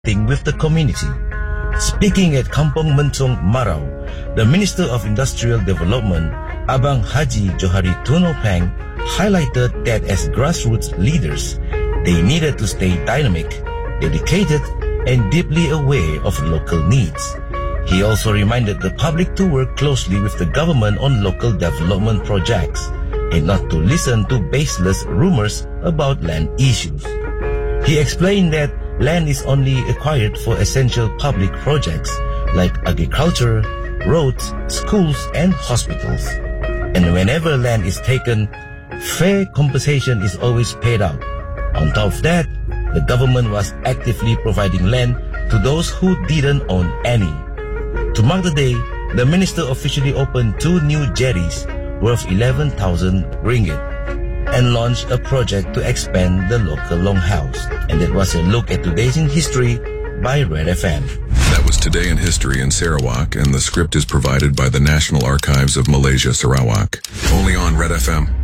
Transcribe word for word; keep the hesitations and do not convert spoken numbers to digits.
connecting with the community. Speaking at Kampung Mentong, Marau, the Minister of Industrial Development, Abang Haji Johari Tunopeng, highlighted that as grassroots leaders, they needed to stay dynamic, dedicated, and deeply aware of local needs. He also reminded the public to work closely with the government on local development projects and not to listen to baseless rumors about land issues. He explained that land is only acquired for essential public projects like agriculture, roads, schools, and hospitals. And whenever land is taken, fair compensation is always paid out. On top of that, the government was actively providing land to those who didn't own any. To mark the day, the minister officially opened two new jetties worth eleven thousand ringgit and launched a project to expand the local longhouse. And that was a look at today's in history by Red F M. That was Today in History in Sarawak, and the script is provided by the National Archives of Malaysia, Sarawak. Only on Red F M.